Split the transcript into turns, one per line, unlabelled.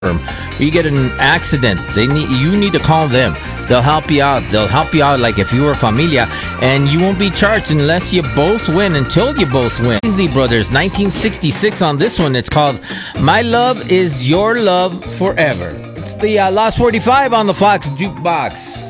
you get in an accident, you need to call them. They'll help you out. They'll help you out like if you were familia, and you won't be charged unless you both win, until you both win. Isley Brothers, 1966 on this one. It's called My Love Is Your Love Forever. It's the Lost 45 on the Fox Jukebox.